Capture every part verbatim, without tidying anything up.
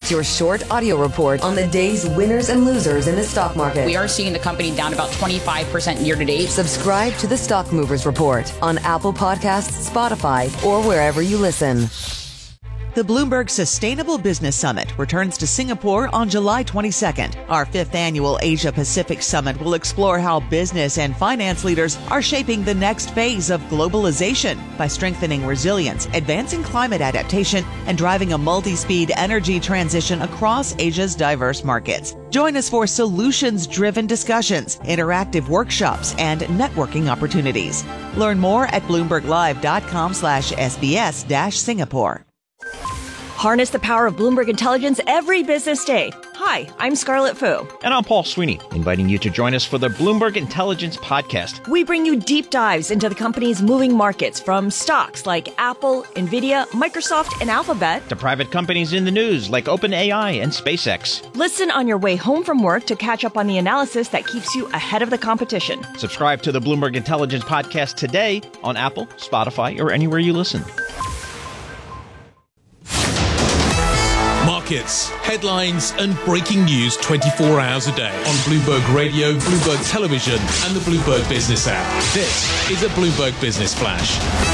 It's your short audio report on the day's winners and losers in the stock market. We are seeing the company down about twenty-five percent year to date. Subscribe to the Stock Movers Report on Apple Podcasts, Spotify, or wherever you listen. The Bloomberg Sustainable Business Summit returns to Singapore on July twenty-second. Our fifth annual Asia Pacific Summit will explore how business and finance leaders are shaping the next phase of globalization by strengthening resilience, advancing climate adaptation, and driving a multi-speed energy transition across Asia's diverse markets. Join us for solutions-driven discussions, interactive workshops, and networking opportunities. Learn more at bloomberglive.com slash SBS dash Singapore. Harness the power of Bloomberg Intelligence every business day. Hi, I'm Scarlett Fu. And I'm Paul Sweeney, inviting you to join us for the Bloomberg Intelligence Podcast. We bring you deep dives into the company's moving markets, from stocks like Apple, Nvidia, Microsoft, and Alphabet, to private companies in the news like OpenAI and SpaceX. Listen on your way home from work to catch up on the analysis that keeps you ahead of the competition. Subscribe to the Bloomberg Intelligence Podcast today on Apple, Spotify, or anywhere you listen. Markets, headlines, and breaking news twenty-four hours a day on Bloomberg Radio, Bloomberg Television, and the Bloomberg Business app. This is a Bloomberg Business Flash.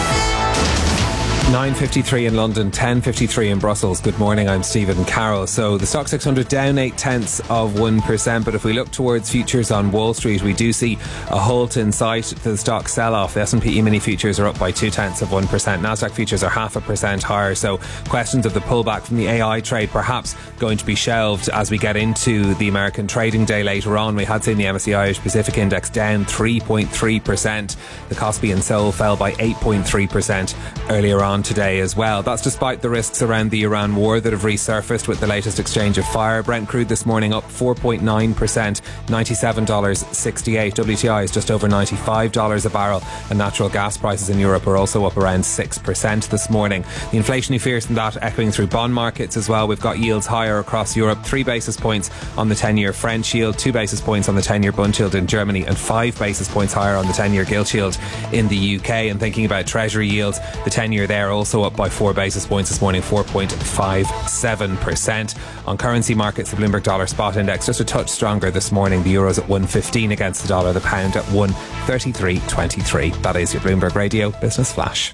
nine fifty-three in London, ten fifty-three in Brussels. Good morning, I'm Stephen Carroll. So the Stock six hundred down eight tenths of one percent, but if we look towards futures on Wall Street, we do see a halt in sight to the stock sell-off. The S and P E-mini futures are up by two tenths of one percent. Nasdaq futures are half a percent higher, so questions of the pullback from the A I trade perhaps going to be shelved as we get into the American trading day later on. We had seen the M S C I Irish Pacific Index down three point three percent. The Kospi in Seoul fell by eight point three percent earlier on today as well. That's despite the risks around the Iran war that have resurfaced with the latest exchange of fire. Brent crude this morning up four point nine percent, ninety-seven dollars sixty-eight. W T I is just over ninety-five dollars a barrel, and natural gas prices in Europe are also up around six percent this morning. The inflationary fears from that echoing through bond markets as well. We've got yields higher across Europe, three basis points on the ten-year French yield, two basis points on the ten-year Bund yield in Germany, and five basis points higher on the ten-year gilt yield in the U K. And thinking about Treasury yields, the ten-year there also up by four basis points this morning, four point five seven percent. On currency markets, the Bloomberg Dollar Spot Index just a touch stronger this morning. The euro's at one fifteen against the dollar, the pound at one thirty-three twenty-three. That is your Bloomberg Radio Business Flash.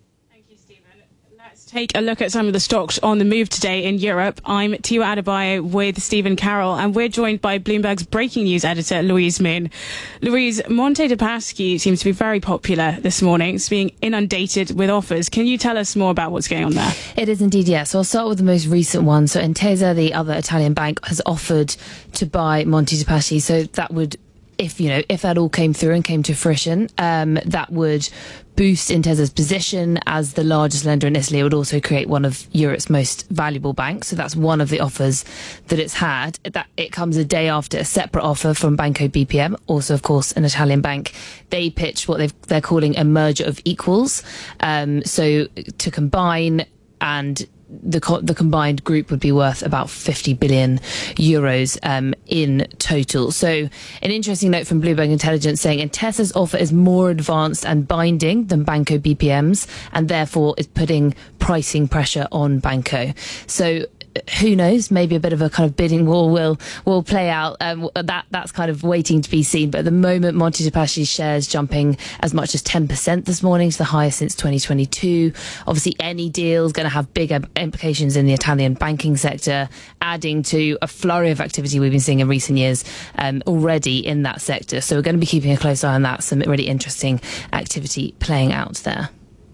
Take a look at some of the stocks on the move today in Europe. I'm Tiwa Adebayo with Stephen Carroll, and we're joined by Bloomberg's breaking news editor, Louise Moon. Louise, Monte dei Paschi seems to be very popular this morning. It's being inundated with offers. Can you tell us more about what's going on there? It is indeed, yes. So I'll start with the most recent one. So Intesa, the other Italian bank, has offered to buy Monte dei Paschi. So that would, if you know, if that all came through and came to fruition, um, that would boost Intesa's position as the largest lender in Italy. It would also create one of Europe's most valuable banks. So that's one of the offers that it's had. That it comes a day after a separate offer from Banco B P M, also of course an Italian bank. They pitched what they've, they're calling a merger of equals. Um, so to combine, and the co- the combined group would be worth about fifty billion euros um, in total. So an interesting note from Bloomberg Intelligence saying Intesa's offer is more advanced and binding than Banco B P M's, and therefore is putting pricing pressure on Banco. So who knows? Maybe a bit of a kind of bidding war will will play out. Um, that that's kind of waiting to be seen. But at the moment, Monte dei Paschi's shares jumping as much as ten percent this morning, to the highest since twenty twenty-two. Obviously, any deal is going to have big implications in the Italian banking sector, adding to a flurry of activity we've been seeing in recent years um, already in that sector. So we're going to be keeping a close eye on that. Some really interesting activity playing out there.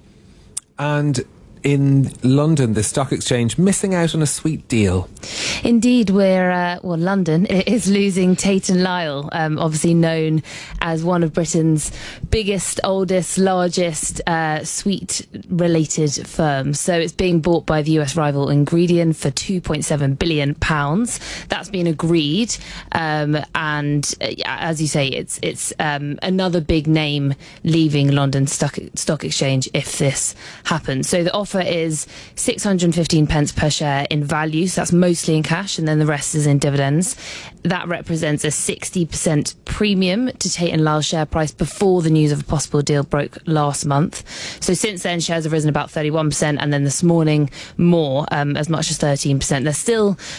And in London, the stock exchange missing out on a sweet deal. Indeed, we're, uh, well, London is losing Tate and Lyle, um, obviously known as one of Britain's biggest, oldest, largest uh, sweet-related firms. So it's being bought by the U S rival Ingredion for two point seven billion pounds. That's been agreed. Um, and uh, as you say, it's it's um, another big name leaving London stock, stock exchange if this happens. So the offer is six hundred fifteen pence per share in value, so that's mostly in cash, and then the rest is in dividends. That represents a sixty percent premium to Tate and Lyle's share price before the news of a possible deal broke last month. So since then, shares have risen about thirty-one percent, and then this morning more, um, as much as thirteen percent. They're still